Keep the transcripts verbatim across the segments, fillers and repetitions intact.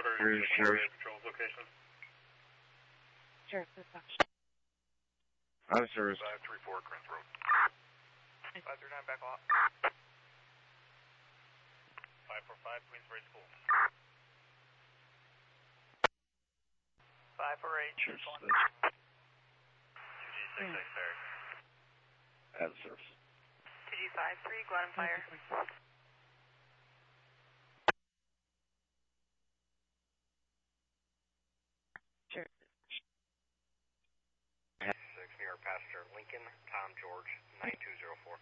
Order Here's Sheriff. Patrol location. Sheriff, I'm service. five three four, Corinth Road. five three nine, back lot. five four five, Queensbury School. five four eight, Sheriff. two G six six, Barry. Have service. two G five three, go out and fire. Sure. six, New York passenger, Lincoln, Tom George, nine two zero four.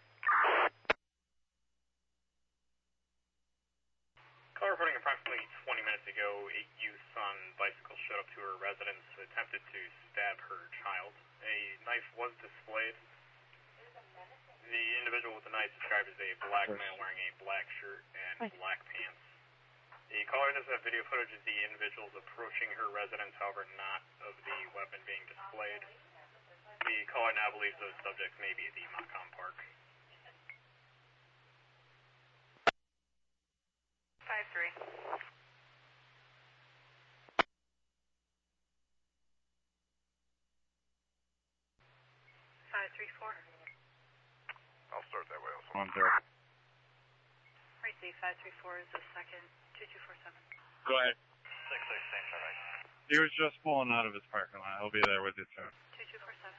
Call reporting approximately twenty minutes ago, a youth on bicycle showed up to her residence, attempted to stab her child. A knife was displayed. The individual with the knife described as a black man wearing a black shirt and black pants. The caller does have video footage of the individuals approaching her residence, however not of the weapon being displayed. The caller now believes those subjects may be at the Macomb Park. five three. five three four. I'll start that way also. On there. Right, see, five three four is the second, two two four seven. Go ahead. six six, same time. He was just pulling out of his parking lot. He'll be there with you soon. two two four seven.